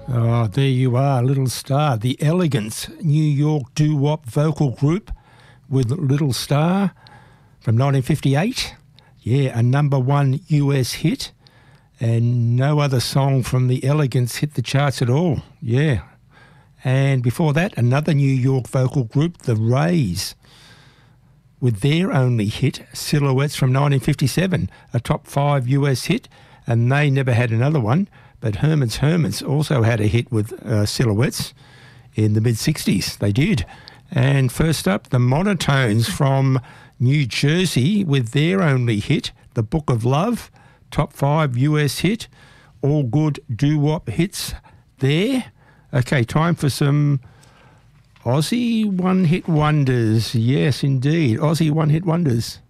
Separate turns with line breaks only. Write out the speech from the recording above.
Oh, there you are, Little Star. The Elegance, New York doo-wop vocal group with Little Star from 1958. Yeah, a #1 US hit, and no other song from The Elegance hit the charts at all. Yeah. And before that, another New York vocal group, The Rays, with their only hit, Silhouettes from 1957, a top 5 US hit, and they never had another one. But Hermits also had a hit with Silhouettes in the mid-60s. They did. And first up, the Monotones from New Jersey with their only hit, The Book of Love, top 5 US hit. All good doo-wop hits there. Okay, time for some Aussie one-hit wonders. Yes, indeed. Aussie one-hit wonders.